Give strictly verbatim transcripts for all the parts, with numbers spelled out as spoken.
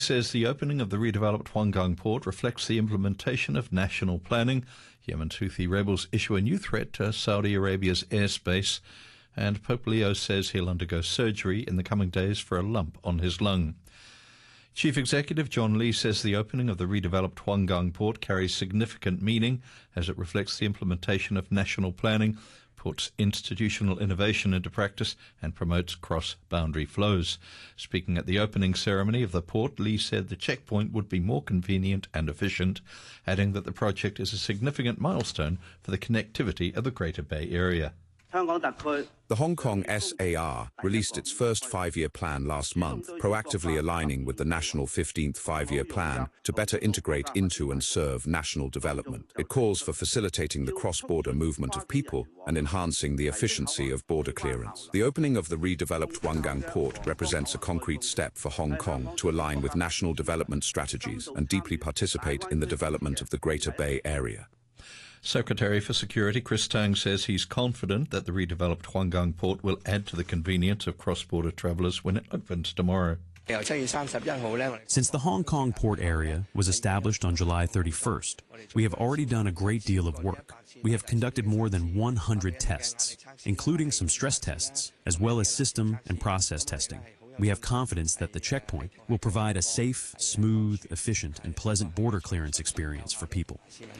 says the opening of the redeveloped Huanggang port reflects the implementation of national planning. Yemen's Houthi rebels issue a new threat to Saudi Arabia's airspace, and Pope Leo says he'll undergo surgery in the coming days for a lump on his lung. Chief Executive John Lee says the opening of the redeveloped Huanggang port carries significant meaning as it reflects the implementation of national planning, puts institutional innovation into practice and promotes cross-boundary flows. Speaking at the opening ceremony of the port, Lee said the checkpoint would be more convenient and efficient, adding that the project is a significant milestone for the connectivity of the Greater Bay Area. The Hong Kong S A R released its first five-year plan last month, proactively aligning with the national fifteenth five-year plan to better integrate into and serve national development. It calls for facilitating the cross-border movement of people and enhancing the efficiency of border clearance. The opening of the redeveloped Huanggang port represents a concrete step for Hong Kong to align with national development strategies and deeply participate in the development of the Greater Bay Area. Secretary for Security Chris Tang says he's confident that the redeveloped Huanggang port will add to the convenience of cross-border travellers when it opens tomorrow. Since the Hong Kong port area was established on July thirty-first, we have already done a great deal of work. We have conducted more than one hundred tests, including some stress tests, as well as system and process testing. We have confidence that the checkpoint will provide a safe, smooth, efficient, and pleasant border clearance experience for people.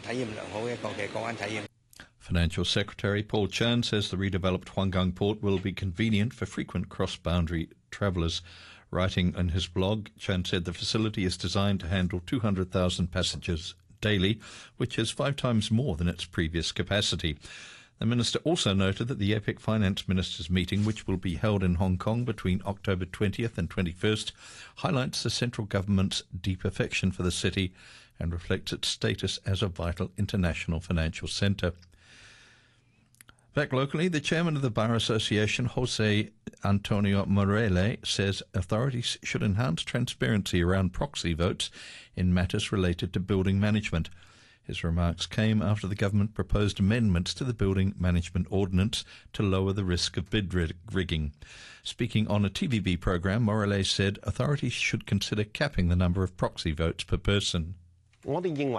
Financial Secretary Paul Chan says the redeveloped Huanggang port will be convenient for frequent cross-boundary travellers. Writing on his blog, Chan said the facility is designed to handle two hundred thousand passengers daily, which is five times more than its previous capacity. The minister also noted that the APEC Finance Ministers meeting, which will be held in Hong Kong between October twentieth and twenty-first, highlights the central government's deep affection for the city and reflects its status as a vital international financial centre. Back locally, the chairman of the Bar Association, Jose Antonio Morele, says authorities should enhance transparency around proxy votes in matters related to building management. His remarks came after the government proposed amendments to the Building Management Ordinance to lower the risk of bid rigging. Speaking on a T V B programme, Morales said authorities should consider capping the number of proxy votes per person. We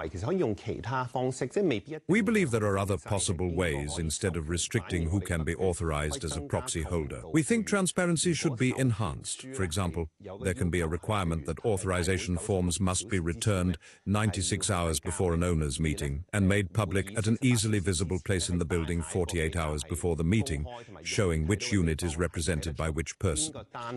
believe there are other possible ways instead of restricting who can be authorized as a proxy holder. We think transparency should be enhanced. For example, there can be a requirement that authorization forms must be returned ninety-six hours before an owners' meeting and made public at an easily visible place in the building forty-eight hours before the meeting, showing which unit is represented by which person.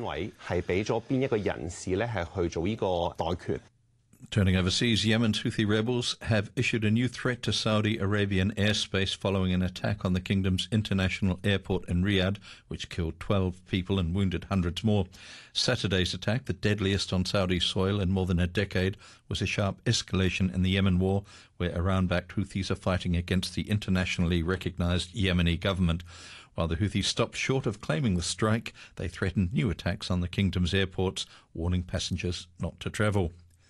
Turning overseas, Yemen's Houthi rebels have issued a new threat to Saudi Arabian airspace following an attack on the kingdom's international airport in Riyadh, which killed twelve people and wounded hundreds more. Saturday's attack, the deadliest on Saudi soil in more than a decade, was a sharp escalation in the Yemen war, where Iran-backed Houthis are fighting against the internationally recognized Yemeni government. While the Houthis stopped short of claiming the strike, they threatened new attacks on the kingdom's airports, warning passengers not to travel.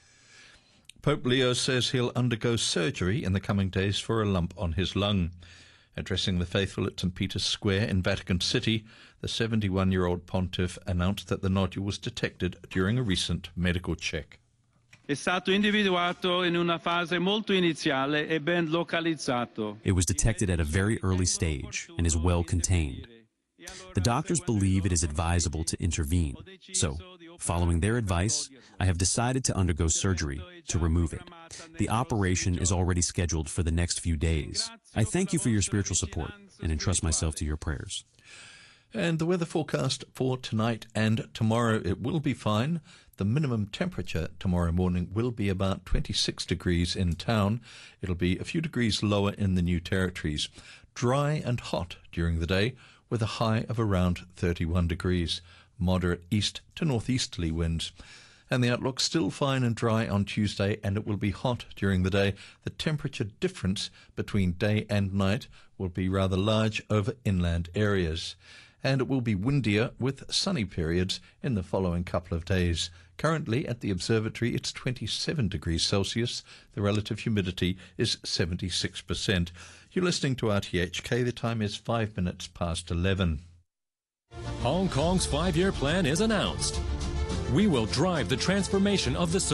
Pope Leo says he'll undergo surgery in the coming days for a lump on his lung. Addressing the faithful at Saint Peter's Square in Vatican City, the seventy-one-year-old pontiff announced that the nodule was detected during a recent medical check. È stato individuato in una fase molto iniziale e ben localizzato. It was detected at a very early stage and is well contained. The doctors believe it is advisable to intervene. So, following their advice, I have decided to undergo surgery to remove it. The operation is already scheduled for the next few days. I thank you for your spiritual support and entrust myself to your prayers. And the weather forecast for tonight and tomorrow, it will be fine. The minimum temperature tomorrow morning will be about twenty-six degrees in town. It'll be a few degrees lower in the New Territories. Dry and hot during the day, with a high of around thirty-one degrees, moderate east to northeasterly winds. And the outlook still fine and dry on Tuesday, and it will be hot during the day. The temperature difference between day and night will be rather large over inland areas. And it will be windier with sunny periods in the following couple of days. Currently at the observatory it's twenty-seven degrees Celsius. The relative humidity is seventy-six percent. You're listening to R T H K. The time is five minutes past eleven. Hong Kong's five-year plan is announced. We will drive the transformation of the